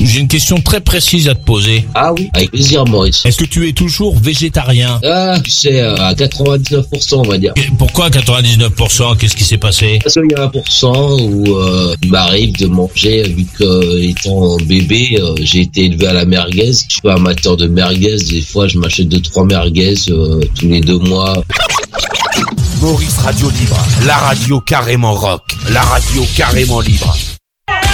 J'ai une question très précise à te poser. Ah oui, avec plaisir, Maurice. Est-ce que tu es toujours végétarien? Ah, tu sais, à 99%, on va dire. Et pourquoi 99%? Qu'est-ce qui s'est passé? Parce qu'il y a 1% où il m'arrive de manger, vu que étant bébé, j'ai été élevé à la merguez. Je suis pas amateur de merguez. Des fois, je m'achète 2-3 merguez tous les 2 mois. Maurice Radio Libre, la radio carrément rock, la radio carrément libre.